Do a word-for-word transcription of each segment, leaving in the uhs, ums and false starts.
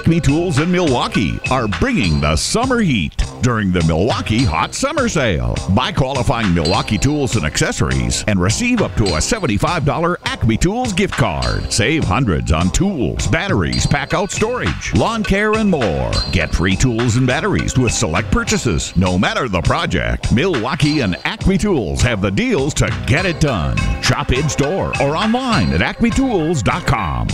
Acme Tools in Milwaukee are bringing the summer heat during the Milwaukee Hot Summer Sale. Buy qualifying Milwaukee tools and accessories and receive up to a seventy-five dollars Acme Tools gift card. Save hundreds on tools, batteries, pack-out storage, lawn care, and more. Get free tools and batteries with select purchases, no matter the project. Milwaukee and Acme Tools have the deals to get it done. Shop in-store or online at acme tools dot com.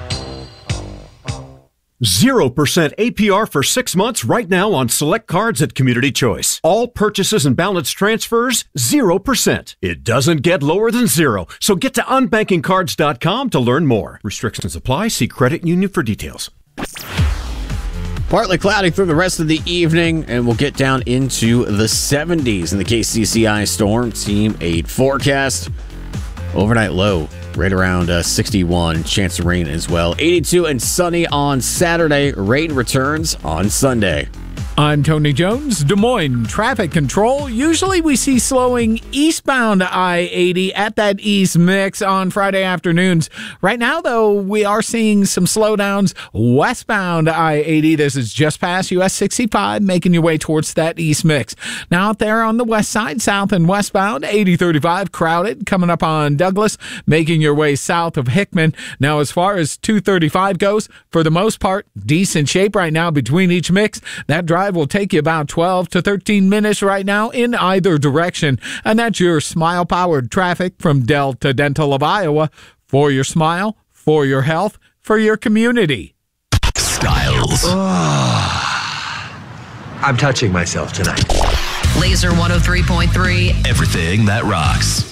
zero percent A P R for six months right now on select cards at Community Choice. All purchases and balance transfers, zero percent. It doesn't get lower than zero. So get to unbanking cards dot com to learn more. Restrictions apply. See credit union for details. Partly cloudy through the rest of the evening, and we'll get down into the seventies in the K C C I Storm Team eight forecast. Overnight low right around uh, sixty-one, chance of rain as well. eighty-two and sunny on Saturday. Rain returns on Sunday. I'm Tony Jones, Des Moines Traffic Control. Usually we see slowing eastbound I eighty at that east mix on Friday afternoons. Right now, though, we are seeing some slowdowns westbound I eighty. This is just past U S sixty-five, making your way towards that east mix. Now out there on the west side, south and westbound, eighty thirty-five crowded, coming up on Douglas, making your way south of Hickman. Now as far as two thirty-five goes, for the most part, decent shape right now between each mix. That drive will take you about twelve to thirteen minutes right now in either direction. And that's your Smile-powered traffic from Delta Dental of Iowa. For your smile, for your health, for your community. Styles. I'm touching myself tonight. Laser one oh three point three. Everything that rocks.